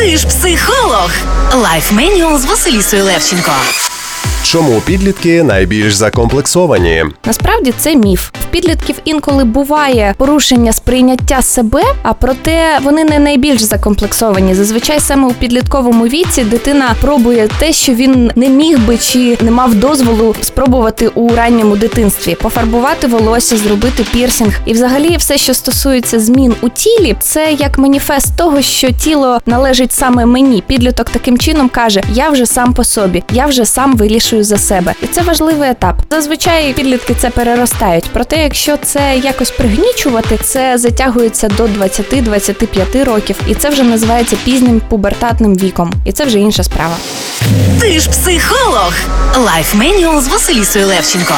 Ти ж психолог. Лайф Менюал з Василісою Левченко. Чому підлітки найбільш закомплексовані? Насправді це міф. В підлітків інколи буває порушення сприйняття себе, а проте вони не найбільш закомплексовані. Зазвичай саме у підлітковому віці дитина пробує те, що він не міг би чи не мав дозволу спробувати у ранньому дитинстві. Пофарбувати волосся, зробити пірсинг. І взагалі все, що стосується змін у тілі, це як маніфест того, що тіло належить саме мені. Підліток таким чином каже: я вже сам по собі, я вже сам вирішую за себе. І це важливий етап. Зазвичай підлітки це переростають. Проте, якщо це якось пригнічувати, це затягується до 20-25 років. І це вже називається пізнім пубертатним віком. І це вже інша справа. Ти ж психолог. Лайф Менюал з Василісою Левченко.